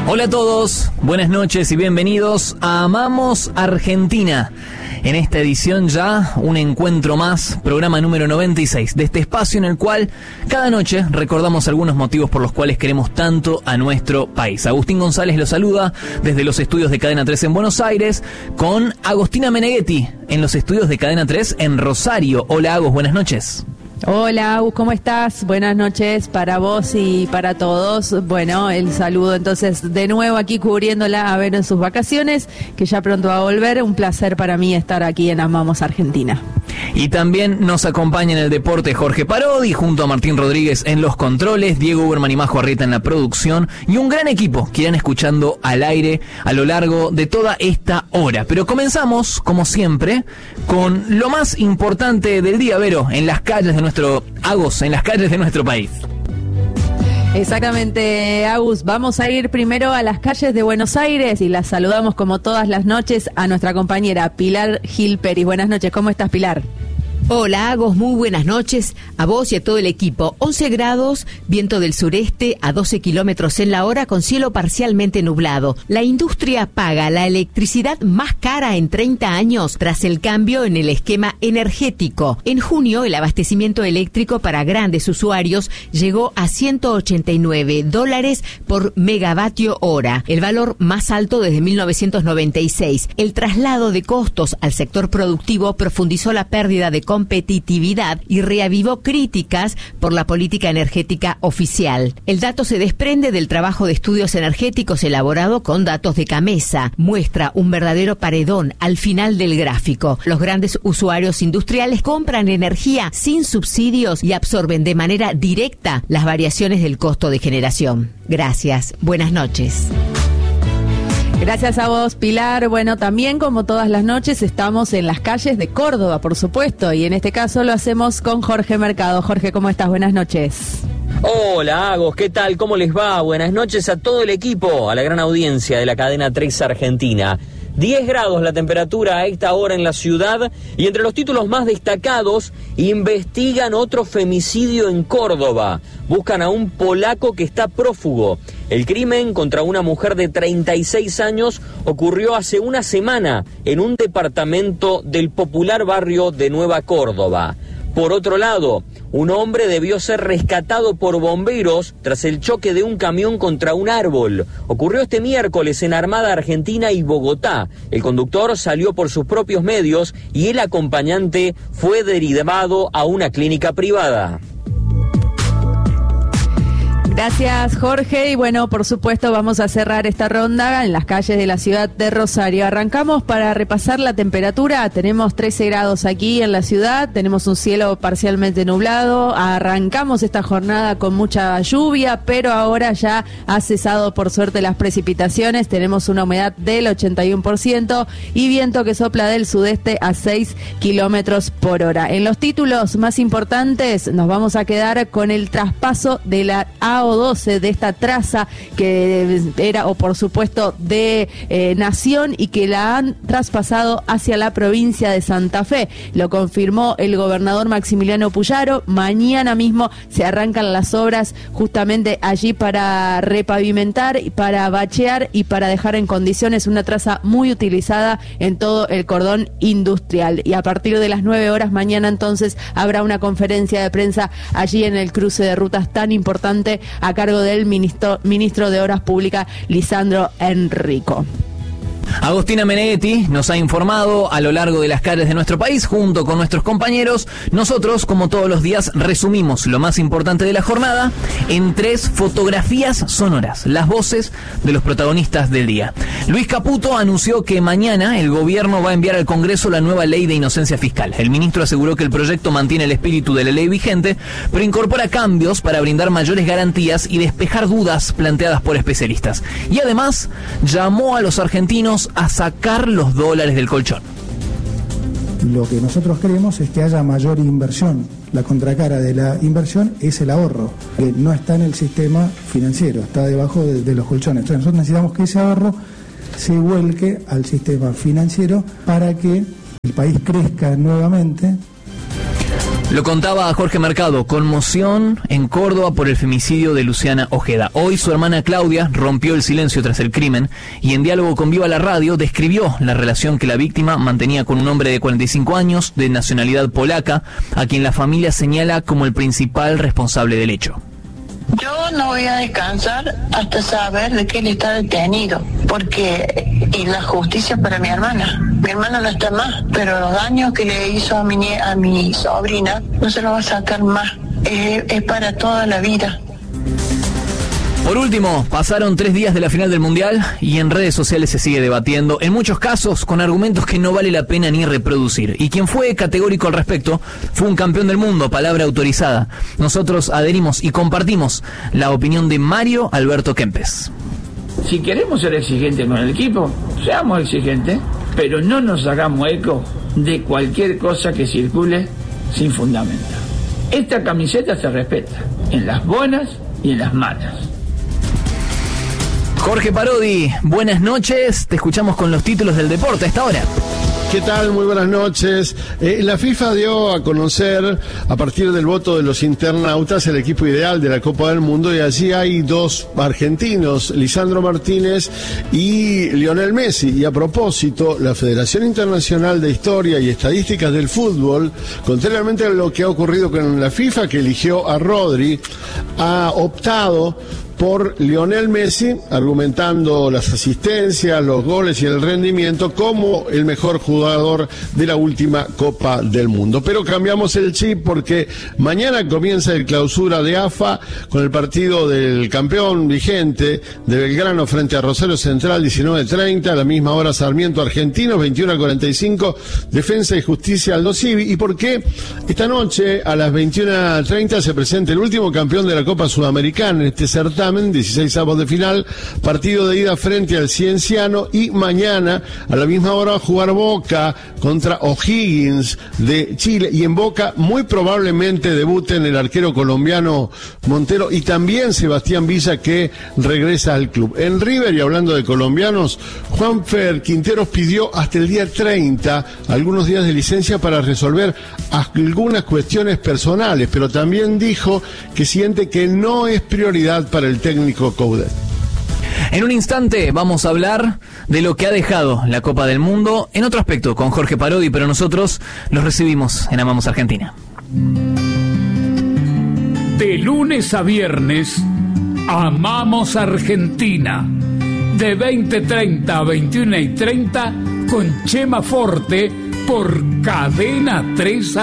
Hola a todos, buenas noches y bienvenidos a Amamos Argentina. En esta edición ya, un encuentro más, programa número 96 de este espacio en el cual cada noche recordamos algunos motivos por los cuales queremos tanto a nuestro país. Agustín González los saluda desde los estudios de Cadena 3 en Buenos Aires, con Agostina Meneghetti en los estudios de Cadena 3 en Rosario. Hola Agus, buenas noches. Hola, Agus, ¿cómo estás? Buenas noches para vos y para todos. Bueno, el saludo entonces de nuevo aquí cubriéndola a ver en sus vacaciones, que ya pronto va a volver. Un placer para mí estar aquí en Amamos Argentina. Y también nos acompaña en el deporte Jorge Parodi, junto a Martín Rodríguez en los controles, Diego Uberman y Majo Arrieta en la producción, y un gran equipo que irán escuchando al aire a lo largo de toda esta hora. Pero comenzamos, como siempre, con lo más importante del día, Vero, en las calles de en las calles de nuestro país. Exactamente, Agus. Vamos a ir primero a las calles de Buenos Aires y las saludamos como todas las noches a nuestra compañera Pilar Gil Peris. Buenas noches, ¿cómo estás, Pilar? Hola, Agos, muy buenas noches a vos y a todo el equipo. 11 grados, viento del sureste a 12 kilómetros en la hora con cielo parcialmente nublado. La industria paga la electricidad más cara en 30 años tras el cambio en el esquema energético. En junio, el abastecimiento eléctrico para grandes usuarios llegó a $189 por megavatio hora, el valor más alto desde 1996. El traslado de costos al sector productivo profundizó la pérdida de competitividad y reavivó críticas por la política energética oficial. El dato se desprende del trabajo de estudios energéticos elaborado con datos de Camesa. Muestra un verdadero paredón al final del gráfico. Los grandes usuarios industriales compran energía sin subsidios y absorben de manera directa las variaciones del costo de generación. Gracias. Buenas noches. Gracias a vos, Pilar. Bueno, también como todas las noches estamos en las calles de Córdoba, por supuesto, y en este caso lo hacemos con Jorge Mercado. Jorge, ¿cómo estás? Buenas noches. Hola, Agos, ¿qué tal? ¿Cómo les va? Buenas noches a todo el equipo, a la gran audiencia de la cadena 3 Argentina. 10 grados la temperatura a esta hora en la ciudad, y entre los títulos más destacados, investigan otro femicidio en Córdoba. Buscan a un polaco que está prófugo. El crimen contra una mujer de 36 años ocurrió hace una semana en un departamento del popular barrio de Nueva Córdoba. Por otro lado, un hombre debió ser rescatado por bomberos tras el choque de un camión contra un árbol. Ocurrió este miércoles en Armada Argentina y Bogotá. El conductor salió por sus propios medios y el acompañante fue derivado a una clínica privada. Gracias, Jorge. Y bueno, por supuesto, vamos a cerrar esta ronda en las calles de la ciudad de Rosario. Arrancamos para repasar la temperatura. Tenemos 13 grados aquí en la ciudad, tenemos un cielo parcialmente nublado. Arrancamos esta jornada con mucha lluvia, pero ahora ya ha cesado, por suerte, las precipitaciones. Tenemos una humedad del 81% y viento que sopla del sudeste a 6 kilómetros por hora. En los títulos más importantes nos vamos a quedar con el traspaso de la AO12 de esta traza que era, o por supuesto, de Nación, y que la han traspasado hacia la provincia de Santa Fe. Lo confirmó el gobernador Maximiliano Puyaro. Mañana mismo se arrancan las obras justamente allí para repavimentar, para bachear y para dejar en condiciones una traza muy utilizada en todo el cordón industrial. Y a partir de las 9 horas mañana entonces habrá una conferencia de prensa allí en el cruce de rutas tan importante a cargo del ministro de Obras Públicas, Lisandro Enrico. Agostina Meneghetti nos ha informado a lo largo de las calles de nuestro país junto con nuestros compañeros. Nosotros, como todos los días, resumimos lo más importante de la jornada en 3 fotografías sonoras, las voces de los protagonistas del día. Luis Caputo anunció que mañana el gobierno va a enviar al Congreso la nueva ley de inocencia fiscal. El ministro aseguró que el proyecto mantiene el espíritu de la ley vigente, pero incorpora cambios para brindar mayores garantías y despejar dudas planteadas por especialistas. Y además llamó a los argentinos a sacar los dólares del colchón. Lo que nosotros queremos es que haya mayor inversión. La contracara de la inversión es el ahorro, que no está en el sistema financiero, está debajo de los colchones. Entonces nosotros necesitamos que ese ahorro se vuelque al sistema financiero para que el país crezca nuevamente. Lo contaba Jorge Mercado, conmoción en Córdoba por el femicidio de Luciana Ojeda. Hoy su hermana Claudia rompió el silencio tras el crimen y en diálogo con Viva la Radio describió la relación que la víctima mantenía con un hombre de 45 años de nacionalidad polaca, a quien la familia señala como el principal responsable del hecho. Yo no voy a descansar hasta saber de que él está detenido, y la justicia para mi hermana. Mi hermana no está más, pero los daños que le hizo a mi sobrina no se los va a sacar más. Es para toda la vida. Por último, pasaron 3 días de la final del Mundial y en redes sociales se sigue debatiendo, en muchos casos con argumentos que no vale la pena ni reproducir. Y quien fue categórico al respecto fue un campeón del mundo, palabra autorizada. Nosotros adherimos y compartimos la opinión de Mario Alberto Kempes. Si queremos ser exigentes con el equipo, seamos exigentes, pero no nos hagamos eco de cualquier cosa que circule sin fundamento. Esta camiseta se respeta en las buenas y en las malas. Jorge Parodi, buenas noches, te escuchamos con los títulos del deporte a esta hora. ¿Qué tal? Muy buenas noches. La FIFA dio a conocer, a partir del voto de los internautas, el equipo ideal de la Copa del Mundo, y allí hay 2 argentinos, Lisandro Martínez y Lionel Messi. Y a propósito, la Federación Internacional de Historia y Estadísticas del Fútbol, contrariamente a lo que ha ocurrido con la FIFA, que eligió a Rodri, ha optado por Lionel Messi, argumentando las asistencias, los goles y el rendimiento como el mejor jugador de la última Copa del Mundo. Pero cambiamos el chip porque mañana comienza el clausura de AFA con el partido del campeón vigente de Belgrano frente a Rosario Central, 19:30, a la misma hora Sarmiento Argentinos, 21:45, Defensa y Justicia Aldo Civi. ¿Y por qué? Esta noche a las 21:30 se presenta el último campeón de la Copa Sudamericana en este certamen, 16avos de final, partido de ida frente al Cienciano, y mañana a la misma hora va a jugar Boca contra O'Higgins de Chile, y en Boca muy probablemente debuten el arquero colombiano Montero y también Sebastián Villa, que regresa al club. En River, y hablando de colombianos, Juanfer Quinteros pidió hasta el día 30 algunos días de licencia para resolver algunas cuestiones personales, pero también dijo que siente que no es prioridad para el técnico Coudet. En un instante vamos a hablar de lo que ha dejado la Copa del Mundo en otro aspecto con Jorge Parodi, pero nosotros los recibimos en Amamos Argentina. De lunes a viernes, Amamos Argentina. De 20:30 a 21:30 con Chema Forte por Cadena 3.